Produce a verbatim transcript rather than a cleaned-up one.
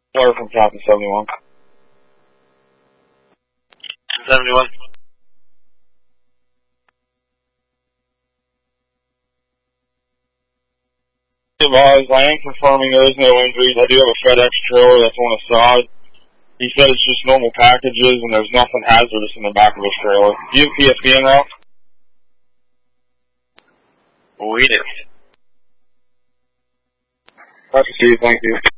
Water from top of seventy-one. seventy-one. Advised, I am confirming there is no injuries. I do have a FedEx trailer that's on the side. He said it's just normal packages and there's nothing hazardous in the back of his trailer. Do you have P S B in route? We do. Roger, see you. Thank you.